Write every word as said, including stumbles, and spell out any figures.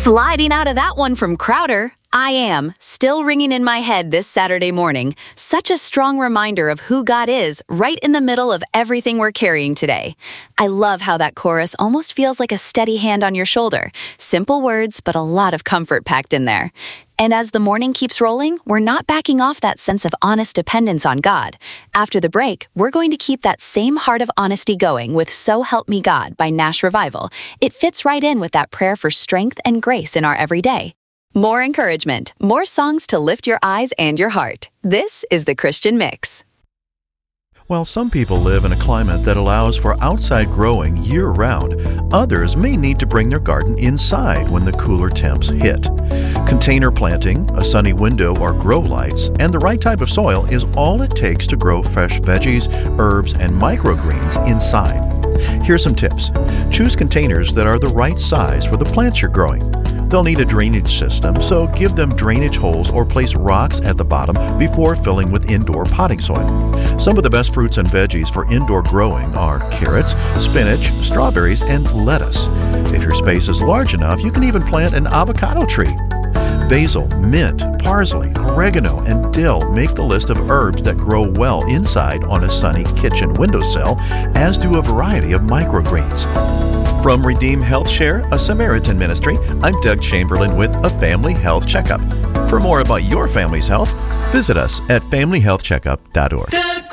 Sliding out of that one from Crowder, I Am, still ringing in my head this Saturday morning. Such a strong reminder of who God is right in the middle of everything we're carrying today. I love how that chorus almost feels like a steady hand on your shoulder. Simple words, but a lot of comfort packed in there. And as the morning keeps rolling, we're not backing off that sense of honest dependence on God. After the break, we're going to keep that same heart of honesty going with So Help Me God by Nash Revival. It fits right in with that prayer for strength and grace in our everyday. More encouragement, more songs to lift your eyes and your heart. This is the Christian Mix. While some people live in a climate that allows for outside growing year-round, others may need to bring their garden inside when the cooler temps hit. Container planting, a sunny window or grow lights, and the right type of soil is all it takes to grow fresh veggies, herbs, and microgreens inside. Here's some tips. Choose containers that are the right size for the plants you're growing. They'll need a drainage system, so give them drainage holes or place rocks at the bottom before filling with indoor potting soil. Some of the best fruits and veggies for indoor growing are carrots, spinach, strawberries, and lettuce. If your space is large enough, you can even plant an avocado tree. Basil, mint, parsley, oregano, and dill make the list of herbs that grow well inside on a sunny kitchen windowsill, as do a variety of microgreens. From Redeem Health Share, a Samaritan ministry, I'm Doug Chamberlain with a Family Health Checkup. For more about your family's health, visit us at family health checkup dot org.